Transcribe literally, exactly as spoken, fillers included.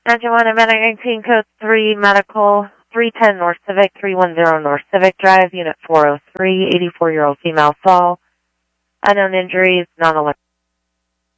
ninety-one, Amanda eighteen, code three, medical, three ten North Civic, three one zero North Civic Drive, unit four oh three, eighty-four-year-old female fall. Unknown injuries, non-electric.